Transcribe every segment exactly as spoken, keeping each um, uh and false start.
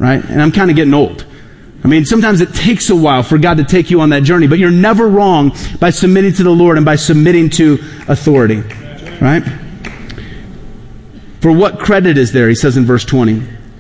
right? And I'm kind of getting old. I mean, sometimes it takes a while for God to take you on that journey, but you're never wrong by submitting to the Lord and by submitting to authority, right? For what credit is there, he says in verse twenty,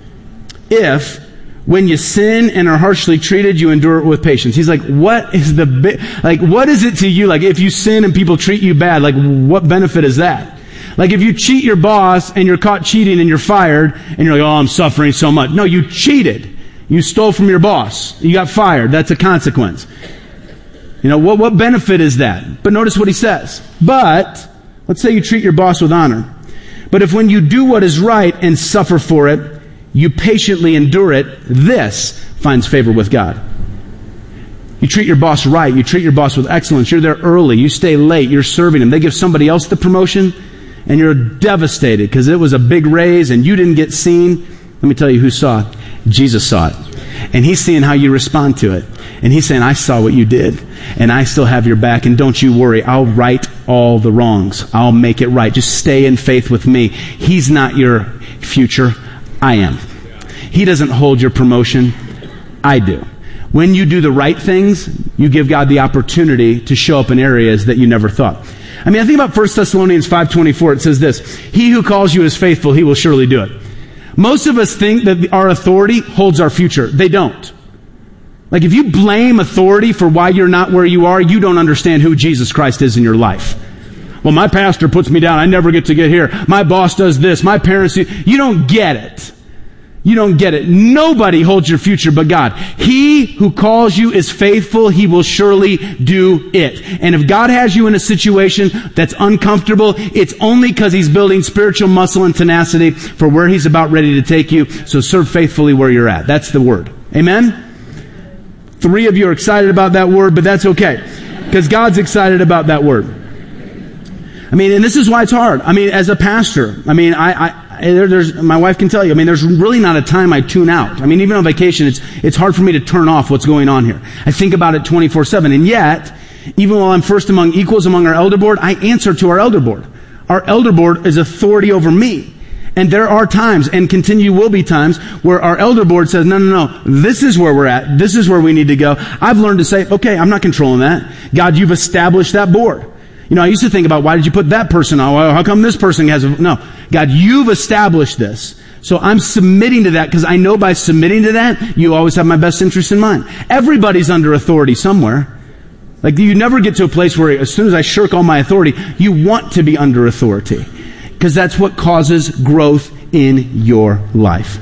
if when you sin and are harshly treated, you endure it with patience. He's like, what is the, bi- like, what is it to you? Like, if you sin and people treat you bad, like, what benefit is that? Like, if you cheat your boss and you're caught cheating and you're fired and you're like, oh, I'm suffering so much. No, you cheated. You stole from your boss. You got fired. That's a consequence. You know, what, what benefit is that? But notice what he says. But, let's say you treat your boss with honor. But if when you do what is right and suffer for it, you patiently endure it, this finds favor with God. You treat your boss right. You treat your boss with excellence. You're there early. You stay late. You're serving him. They give somebody else the promotion, and you're devastated because it was a big raise and you didn't get seen. Let me tell you who saw it. Jesus saw it. And he's seeing how you respond to it. And he's saying, I saw what you did. And I still have your back. And don't you worry. I'll right all the wrongs. I'll make it right. Just stay in faith with me. He's not your future. I am. He doesn't hold your promotion. I do. When you do the right things, you give God the opportunity to show up in areas that you never thought. I mean, I think about First Thessalonians five twenty-four. It says this, he who calls you is faithful. He will surely do it. Most of us think that our authority holds our future. They don't. Like, if you blame authority for why you're not where you are, you don't understand who Jesus Christ is in your life. Well, my pastor puts me down. I never get to get here. My boss does this. My parents do. You don't get it. You don't get it. Nobody holds your future but God. He who calls you is faithful. He will surely do it. And if God has you in a situation that's uncomfortable, it's only because he's building spiritual muscle and tenacity for where he's about ready to take you. So serve faithfully where you're at. That's the word. Amen? Three of you are excited about that word, but that's okay. Because God's excited about that word. I mean, and this is why it's hard. I mean, as a pastor, I mean, I, I There, there's, my wife can tell you, I mean, there's really not a time I tune out. I mean, even on vacation, it's, it's hard for me to turn off what's going on here. I think about it twenty-four seven. And yet, even while I'm first among equals among our elder board, I answer to our elder board. Our elder board is authority over me. And there are times, and continue will be times, where our elder board says, no, no, no, this is where we're at. This is where we need to go. I've learned to say, okay, I'm not controlling that. God, you've established that board. You know, I used to think about, why did you put that person on? Well, how come this person has a... No. God, you've established this. So I'm submitting to that because I know by submitting to that, you always have my best interest in mind. Everybody's under authority somewhere. Like, you never get to a place where as soon as I shirk all my authority, you want to be under authority. Because that's what causes growth in your life.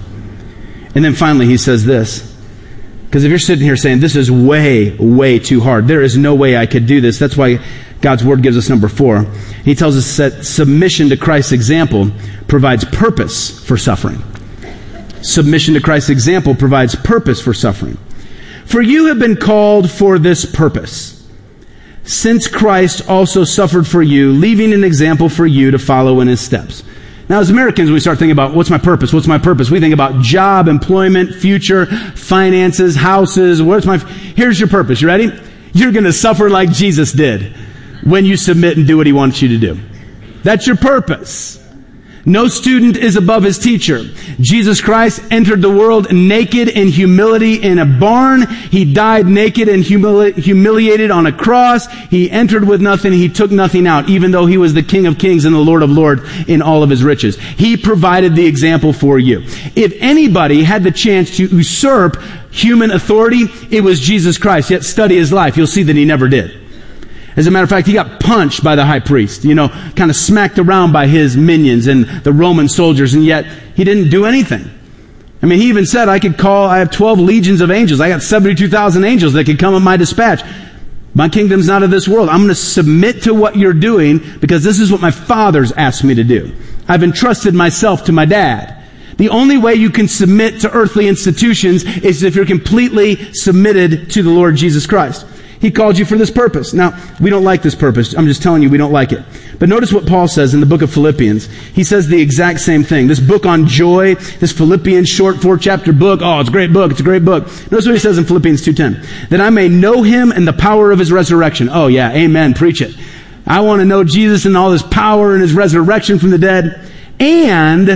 And then finally, he says this. Because if you're sitting here saying, this is way, way too hard. There is no way I could do this. That's why God's word gives us number four. He tells us that submission to Christ's example provides purpose for suffering. Submission to Christ's example provides purpose for suffering. For you have been called for this purpose, since Christ also suffered for you, leaving an example for you to follow in his steps. Now, as Americans, we start thinking about, what's my purpose? What's my purpose? We think about job, employment, future, finances, houses. What's my... Here's your purpose. You ready? You're going to suffer like Jesus did when you submit and do what he wants you to do. That's your purpose. No student is above his teacher. Jesus Christ entered the world naked in humility in a barn. He died naked and humili- humiliated on a cross. He entered with nothing. He took nothing out, even though he was the King of Kings and the Lord of Lords in all of his riches. He provided the example for you. If anybody had the chance to usurp human authority, it was Jesus Christ. Yet study his life. You'll see that he never did. As a matter of fact, he got punched by the high priest, you know, kind of smacked around by his minions and the Roman soldiers, and yet he didn't do anything. I mean, he even said, I could call, I have twelve legions of angels. I got seventy-two thousand angels that could come at my dispatch. My kingdom's not of this world. I'm going to submit to what you're doing because this is what my father's asked me to do. I've entrusted myself to my dad. The only way you can submit to earthly institutions is if you're completely submitted to the Lord Jesus Christ. He called you for this purpose. Now, we don't like this purpose. I'm just telling you, we don't like it. But notice what Paul says in the book of Philippians. He says the exact same thing. This book on joy, this Philippians short four-chapter book. Oh, it's a great book. It's a great book. Notice what he says in Philippians two ten. That I may know him and the power of his resurrection. Oh, yeah. Amen. Preach it. I want to know Jesus and all his power and his resurrection from the dead. And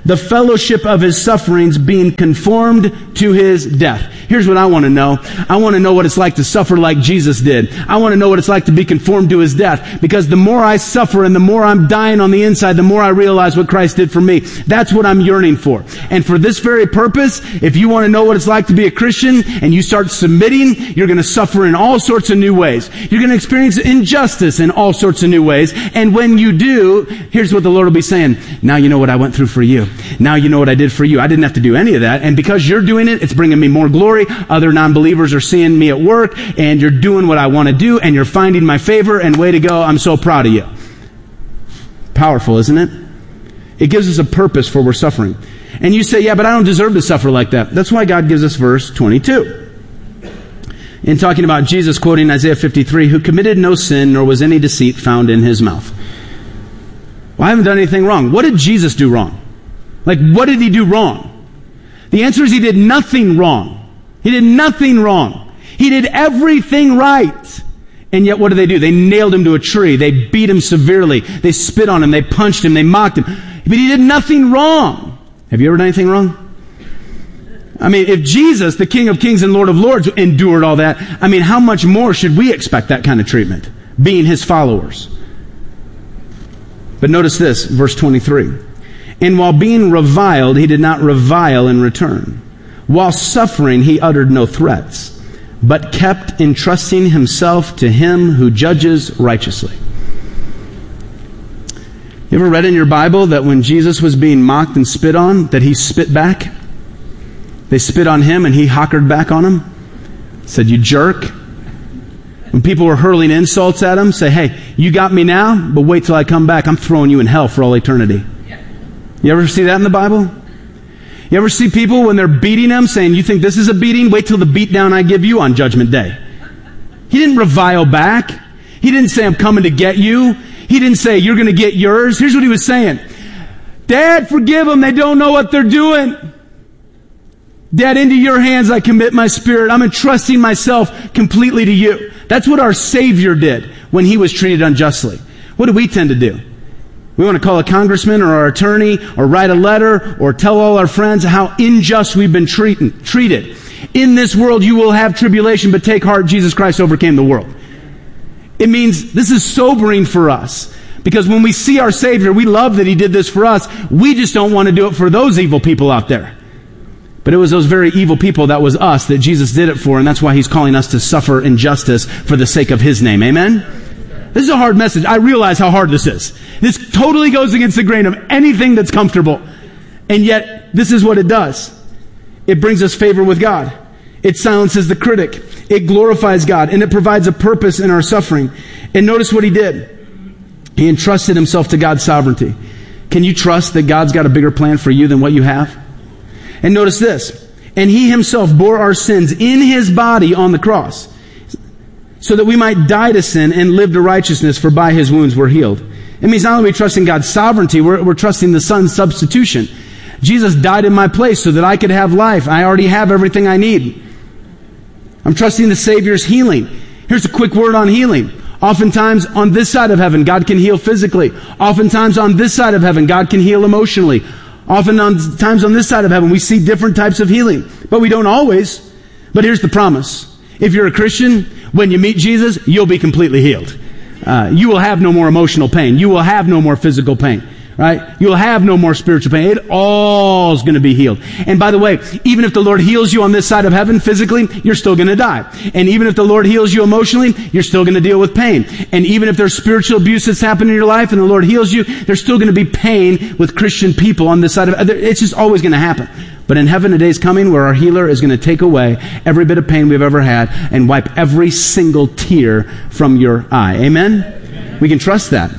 the fellowship of his sufferings, being conformed to his death. Here's what I want to know. I want to know what it's like to suffer like Jesus did. I want to know what it's like to be conformed to his death. Because the more I suffer and the more I'm dying on the inside, the more I realize what Christ did for me. That's what I'm yearning for. And for this very purpose, if you want to know what it's like to be a Christian and you start submitting, you're going to suffer in all sorts of new ways. You're going to experience injustice in all sorts of new ways. And when you do, here's what the Lord will be saying. Now you know what I went through for you. Now you know what I did for you. I didn't have to do any of that. And because you're doing it, it's bringing me more glory. Other non-believers are seeing me at work, and you're doing what I want to do, and you're finding my favor, and way to go. I'm so proud of you. Powerful, isn't it? It gives us a purpose for we're suffering. And you say, yeah, but I don't deserve to suffer like that. That's why God gives us verse twenty-two. In talking about Jesus, quoting Isaiah fifty-three, who committed no sin, nor was any deceit found in his mouth. Well, I haven't done anything wrong. What did Jesus do wrong? Like, what did he do wrong? The answer is he did nothing wrong. He did nothing wrong. He did everything right. And yet what did they do? They nailed him to a tree. They beat him severely. They spit on him. They punched him. They mocked him. But he did nothing wrong. Have you ever done anything wrong? I mean, if Jesus, the King of Kings and Lord of Lords, endured all that, I mean, how much more should we expect that kind of treatment, being his followers? But notice this, verse twenty-three. And while being reviled, he did not revile in return. While suffering, he uttered no threats, but kept entrusting himself to him who judges righteously. You ever read in your Bible that when Jesus was being mocked and spit on, that he spit back? They spit on him and he hockered back on them. Said, you jerk. When people were hurling insults at him, say, hey, you got me now, but wait till I come back. I'm throwing you in hell for all eternity. You ever see that in the Bible? You ever see people when they're beating them saying, you think this is a beating? Wait till the beat down I give you on Judgment Day. He didn't revile back. He didn't say, I'm coming to get you. He didn't say, you're going to get yours. Here's what he was saying. Dad, forgive them. They don't know what they're doing. Dad, into your hands I commit my spirit. I'm entrusting myself completely to you. That's what our Savior did when he was treated unjustly. What do we tend to do? We want to call a congressman or our attorney or write a letter or tell all our friends how unjust we've been treated. treated. In this world you will have tribulation, but take heart, Jesus Christ overcame the world. It means this is sobering for us. Because when we see our Savior, we love that he did this for us. We just don't want to do it for those evil people out there. But it was those very evil people, that was us, that Jesus did it for, and that's why he's calling us to suffer injustice for the sake of his name. Amen? This is a hard message. I realize how hard this is. This totally goes against the grain of anything that's comfortable. And yet, this is what it does. It brings us favor with God. It silences the critic. It glorifies God. And it provides a purpose in our suffering. And notice what he did. He entrusted himself to God's sovereignty. Can you trust that God's got a bigger plan for you than what you have? And notice this. And he himself bore our sins in his body on the cross, so that we might die to sin and live to righteousness, for by his wounds we're healed. It means not only we trust in God's sovereignty, we're, we're trusting the Son's substitution. Jesus died in my place so that I could have life. I already have everything I need. I'm trusting the Savior's healing. Here's a quick word on healing. Oftentimes on this side of heaven, God can heal physically. Oftentimes on this side of heaven, God can heal emotionally. Oftentimes on this side of heaven, we see different types of healing. But we don't always. But here's the promise. If you're a Christian, when you meet Jesus, you'll be completely healed. Uh, you will have no more emotional pain. You will have no more physical pain. Right? You'll have no more spiritual pain. It all is going to be healed. And by the way, even if the Lord heals you on this side of heaven physically, you're still going to die. And even if the Lord heals you emotionally, you're still going to deal with pain. And even if there's spiritual abuse that's happened in your life and the Lord heals you, there's still going to be pain with Christian people on this side of it. It's just always going to happen. But in heaven, a day's coming where our healer is going to take away every bit of pain we've ever had and wipe every single tear from your eye. Amen? Amen. We can trust that.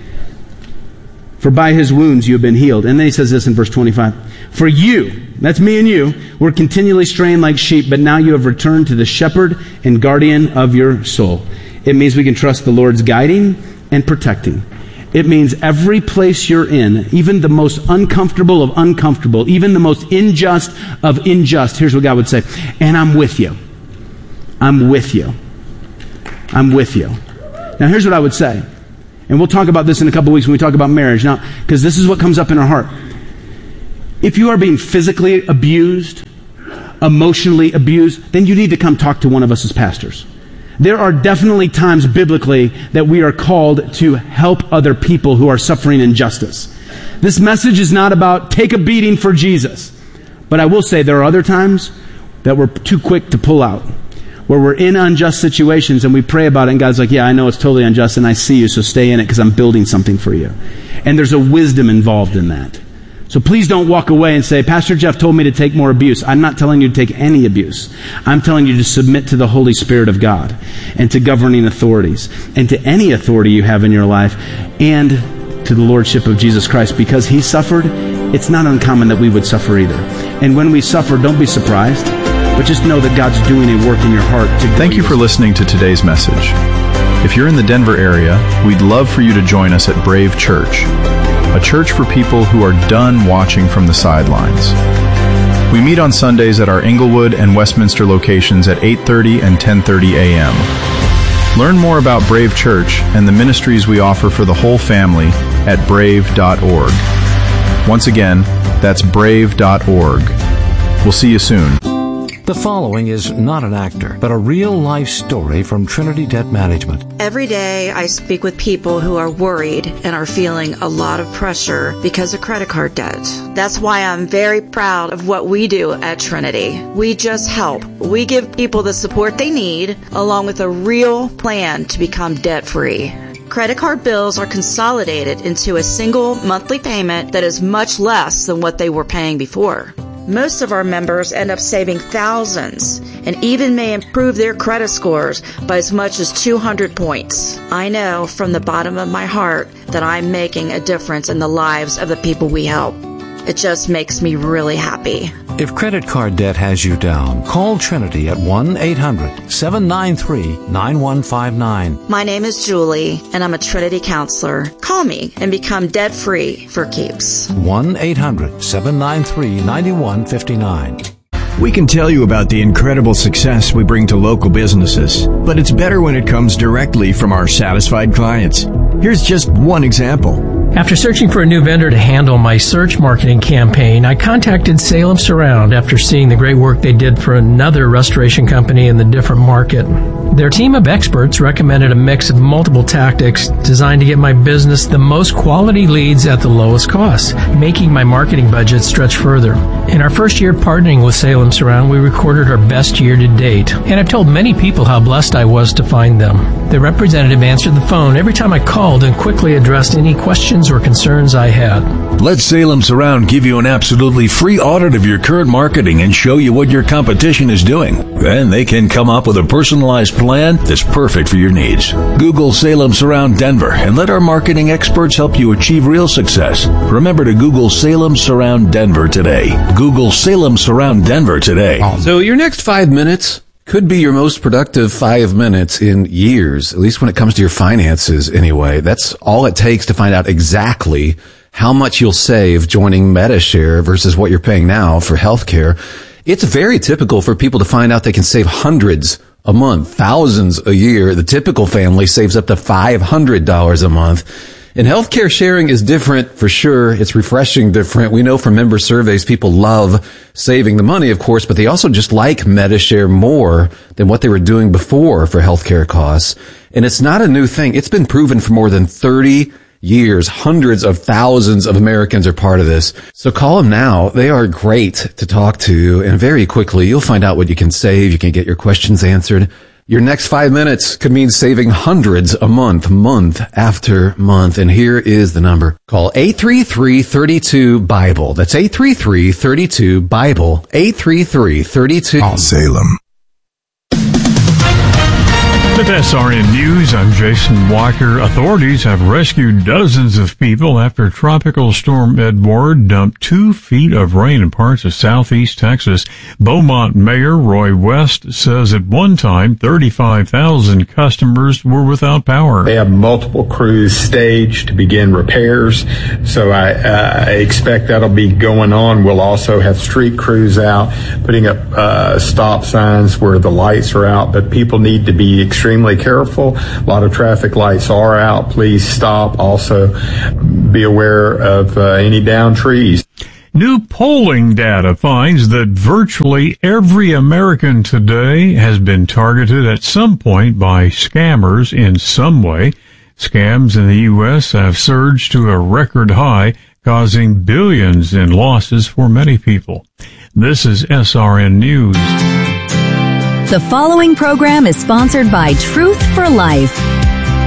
For by his wounds you have been healed. And then he says this in verse twenty-five. For you, that's me and you, were continually straying like sheep, but now you have returned to the shepherd and guardian of your soul. It means we can trust the Lord's guiding and protecting. It means every place you're in, even the most uncomfortable of uncomfortable, even the most unjust of unjust, here's what God would say, and I'm with you. I'm with you. I'm with you. Now here's what I would say. And we'll talk about this in a couple of weeks when we talk about marriage. Now, because this is what comes up in our heart. If you are being physically abused, emotionally abused, then you need to come talk to one of us as pastors. There are definitely times biblically that we are called to help other people who are suffering injustice. This message is not about take a beating for Jesus. But I will say there are other times that we're too quick to pull out, where we're in unjust situations and we pray about it and God's like, yeah, I know it's totally unjust and I see you, so stay in it because I'm building something for you. And there's a wisdom involved in that. So please don't walk away and say, Pastor Jeff told me to take more abuse. I'm not telling you to take any abuse. I'm telling you to submit to the Holy Spirit of God and to governing authorities and to any authority you have in your life and to the Lordship of Jesus Christ. Because He suffered, it's not uncommon that we would suffer either. And when we suffer, don't be surprised, but just know that God's doing a work in your heart. To Thank you for listening to today's message. If you're in the Denver area, we'd love for you to join us at Brave Church, a church for people who are done watching from the sidelines. We meet on Sundays at our Inglewood and Westminster locations at eight thirty and ten thirty a.m. Learn more about Brave Church and the ministries we offer for the whole family at brave dot org. Once again, that's brave dot org. We'll see you soon. The following is not an actor, but a real-life story from Trinity Debt Management. Every day I speak with people who are worried and are feeling a lot of pressure because of credit card debt. That's why I'm very proud of what we do at Trinity. We just help. We give people the support they need, along with a real plan to become debt-free. Credit card bills are consolidated into a single monthly payment that is much less than what they were paying before. Most of our members end up saving thousands and even may improve their credit scores by as much as two hundred points. I know from the bottom of my heart that I'm making a difference in the lives of the people we help. It just makes me really happy. If credit card debt has you down, call Trinity at one eight hundred seven nine three nine one five nine. My name is Julie, and I'm a Trinity counselor. Call me and become debt-free for keeps. one eight hundred seven nine three nine one five nine. We can tell you about the incredible success we bring to local businesses, but it's better when it comes directly from our satisfied clients. Here's just one example. After searching for a new vendor to handle my search marketing campaign, I contacted Salem Surround after seeing the great work they did for another restoration company in the different market. Their team of experts recommended a mix of multiple tactics designed to get my business the most quality leads at the lowest cost, making my marketing budget stretch further. In our first year partnering with Salem Surround, we recorded our best year to date, and I've told many people how blessed I was to find them. The representative answered the phone every time I called and quickly addressed any questions or concerns I had. Let Salem Surround give you an absolutely free audit of your current marketing and show you what your competition is doing. Then they can come up with a personalized plan that's perfect for your needs. Google Salem Surround Denver and let our marketing experts help you achieve real success. Remember to Google Salem Surround Denver today. Google Salem Surround Denver today. So your next five minutes could be your most productive five minutes in years, at least when it comes to your finances anyway. That's all it takes to find out exactly how much you'll save joining Medi-Share versus what you're paying now for healthcare. It's very typical for people to find out they can save hundreds a month, thousands a year. The typical family saves up to five hundred dollars a month. And healthcare sharing is different for sure. It's refreshing different. We know from member surveys, people love saving the money, of course, but they also just like Medi-Share more than what they were doing before for healthcare costs. And it's not a new thing. It's been proven for more than thirty years. Hundreds of thousands of Americans are part of this. So call them now. They are great to talk to. And very quickly, you'll find out what you can save. You can get your questions answered. Your next five minutes could mean saving hundreds a month, month after month. And here is the number. Call eight three three, three two, Bible. That's eight three three, three two, Bible. eight three three, three two. Call Salem. With S R N News, I'm Jason Walker. Authorities have rescued dozens of people after Tropical Storm Edward dumped two feet of rain in parts of southeast Texas. Beaumont Mayor Roy West says at one time, thirty-five thousand customers were without power. They have multiple crews staged to begin repairs, so I, uh, I expect that'll be going on. We'll also have street crews out, putting up uh, stop signs where the lights are out, but people need to be extremely Extremely careful. A lot of traffic lights are out. Please stop. Also, be aware of uh, any downed trees. New polling data finds that virtually every American today has been targeted at some point by scammers in some way. Scams in the U S have surged to a record high, causing billions in losses for many people. This is S R N News. The following program is sponsored by Truth for Life.